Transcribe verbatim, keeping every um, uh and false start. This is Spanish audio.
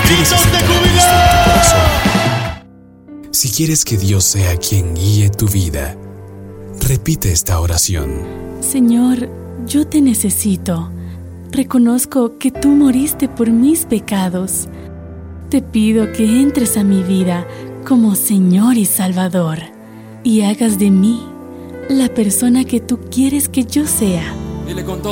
quieres aceptar a Cristo en tu corazón, si quieres que Dios sea quien guíe tu vida, repite esta oración. Señor, yo te necesito. Reconozco que tú moriste por mis pecados. Te pido que entres a mi vida como Señor y Salvador y hagas de mí la persona que tú quieres que yo sea. Dile con todo.